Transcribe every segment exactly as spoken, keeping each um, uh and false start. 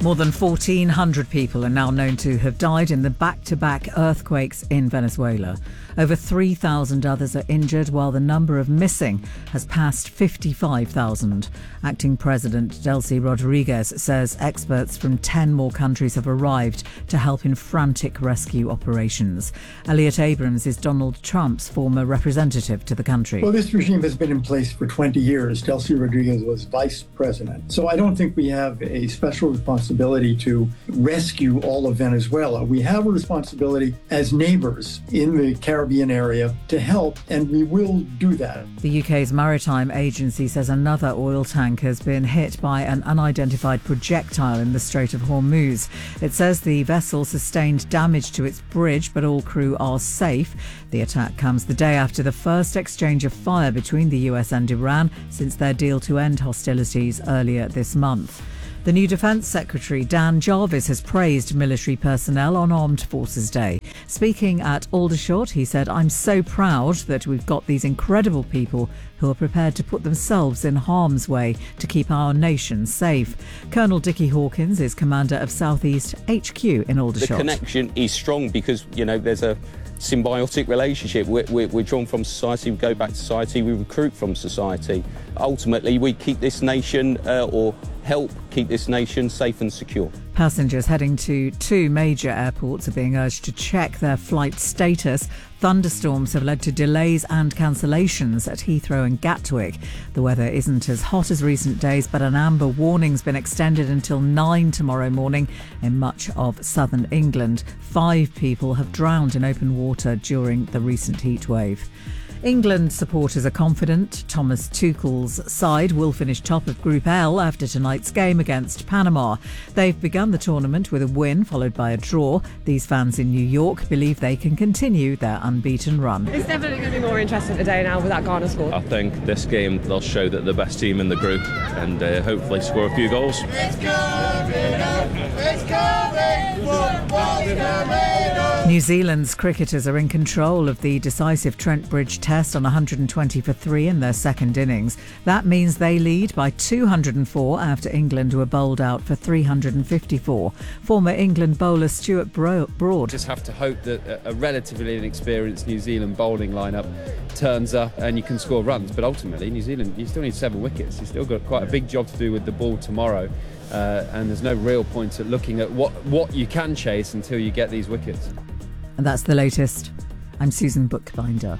More than fourteen hundred people are now known to have died in the back-to-back earthquakes in Venezuela. Over three thousand others are injured, while the number of missing has passed fifty-five thousand. Acting President Delcy Rodriguez says experts from ten more countries have arrived to help in frantic rescue operations. Elliot Abrams is Donald Trump's former representative to the country. Well, this regime has been in place for twenty years. Delcy Rodriguez was vice president. So I don't think we have a special responsibility to rescue all of Venezuela. We have a responsibility as neighbors in the Caribbean area to help, and we will do that. The U K's maritime agency says another oil tank has been hit by an unidentified projectile in the Strait of Hormuz. It says the vessel sustained damage to its bridge, but all crew are safe. The attack comes the day after the first exchange of fire between the U S and Iran since their deal to end hostilities earlier this month. The new Defence Secretary, Dan Jarvis, has praised military personnel on Armed Forces Day. Speaking at Aldershot, he said, "I'm so proud that we've got these incredible people who are prepared to put themselves in harm's way to keep our nation safe." Colonel Dickie Hawkins is commander of South East H Q in Aldershot. The connection is strong because, you know, there's a symbiotic relationship. We're, we're, we're drawn from society, we go back to society, we recruit from society. Ultimately, we keep this nation uh, or help keep this nation safe and secure. Passengers heading to two major airports are being urged to check their flight status. Thunderstorms have led to delays and cancellations at Heathrow and Gatwick. The weather isn't as hot as recent days, but an amber warning's been extended until nine tomorrow morning in much of southern England. Five people have drowned in open water during the recent heat wave. England supporters are confident Thomas Tuchel's side will finish top of Group L after tonight's game against Panama. They've begun the tournament with a win followed by a draw. These fans in New York believe they can continue their unbeaten run. It's definitely going to be more interesting today now with that Ghana score. I think this game they'll show that they're the best team in the group and uh, hopefully score a few goals. It's coming, it's coming, football's coming. New Zealand's cricketers are in control of the decisive Trent Bridge Test on one hundred twenty for three in their second innings. That means they lead by two hundred four after England were bowled out for three hundred fifty-four. Former England bowler Stuart Broad. Just have to hope that a relatively inexperienced New Zealand bowling lineup turns up and you can score runs. But ultimately, New Zealand, you still need seven wickets. You've still got quite a big job to do with the ball tomorrow. Uh, and there's no real point at looking at what, what you can chase until you get these wickets. And that's the latest. I'm Susan Bookbinder.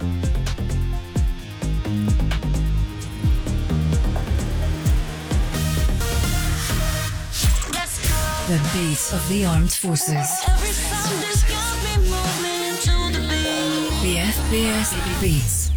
The beat of the armed forces. Every sound has got me moving to the beat. B F B S Beats.